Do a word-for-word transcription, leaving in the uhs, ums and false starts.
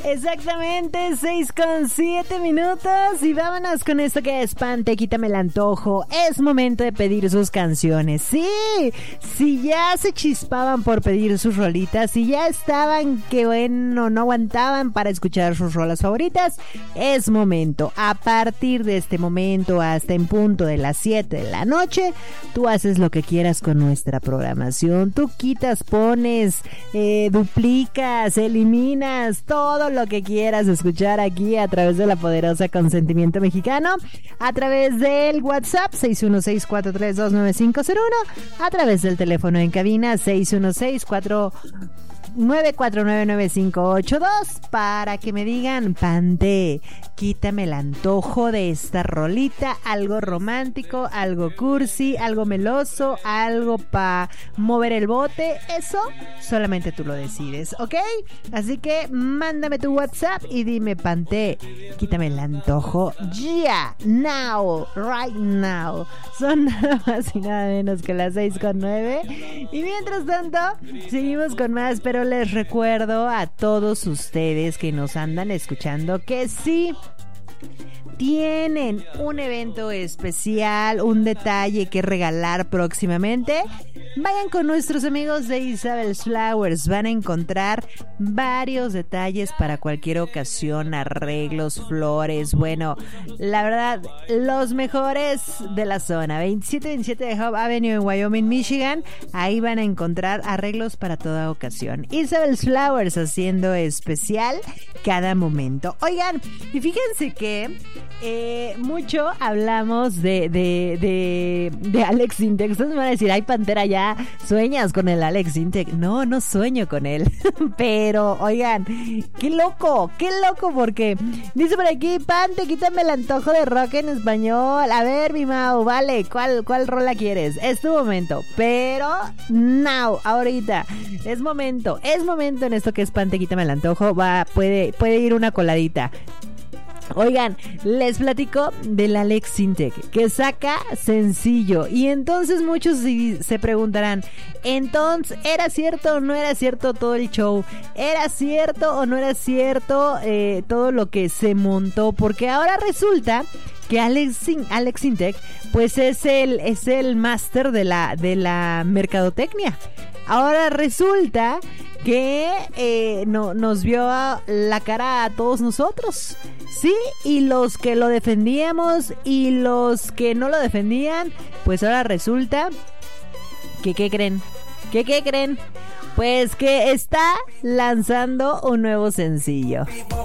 Exactamente, seis con siete minutos y vámonos con esto que es Pante, quítame el antojo. Es momento de pedir sus canciones. Sí, si ya se chispaban por pedir sus rolitas, si ya estaban que bueno, no aguantaban para escuchar sus rolas favoritas, es momento. A partir de este momento hasta en punto de las siete de la noche, tú haces lo que quieras con nuestra programación. Tú quitas, pones, eh, duplicas, eliminas, todo lo que quieras escuchar aquí a través de la poderosa Consentimiento Mexicano, a través del WhatsApp seis uno seis, cuatro tres dos, nueve cinco cero uno, a través del teléfono en cabina seis uno seis, cuatro nueve cuatro nueve nueve cinco ocho dos para que me digan: Pante, quítame el antojo de esta rolita, algo romántico, algo cursi, algo meloso, algo pa' mover el bote. Eso solamente tú lo decides, ¿ok? Así que mándame tu WhatsApp y dime: Pante, quítame el antojo ya, yeah, now, right now. Son nada más y nada menos que las seis con nueve. Y mientras tanto, seguimos con más, pero les recuerdo a todos ustedes que nos andan escuchando que sí tienen un evento especial, un detalle que regalar próximamente, vayan con nuestros amigos de Isabel's Flowers. Van a encontrar varios detalles para cualquier ocasión, arreglos, flores. Bueno, la verdad, los mejores de la zona. veintisiete veintisiete de Hub Avenue en Wyoming, Michigan. Ahí van a encontrar arreglos para toda ocasión. Isabel's Flowers haciendo especial cada momento. Oigan, y fíjense que Eh, mucho hablamos de de, de, de Alex Intec. Ustedes me van a decir: ay, Pantera, ya sueñas con el Alex Intec. No, no sueño con él. Pero, oigan, qué loco, qué loco, porque dice por aquí: Pante, quítame el antojo de rock en español. A ver, mi Mau, vale, ¿cuál, cuál rola quieres? Es tu momento. Pero, now, ahorita, es momento, es momento en esto que es Pante, quítame el antojo. Va, puede, puede ir una coladita. Oigan, les platico del Alex Intec, que saca sencillo. Y entonces muchos se preguntarán: entonces, ¿era cierto o no era cierto todo el show? ¿Era cierto o no era cierto eh, todo lo que se montó? Porque ahora resulta que Alex, Alex Intec pues es el, es el máster de la, de la mercadotecnia. Ahora resulta que eh, no, nos vio la cara a todos nosotros, sí, y los que lo defendíamos y los que no lo defendían, pues ahora resulta que ¿qué creen? ¿Qué qué creen? Pues que está lanzando un nuevo sencillo.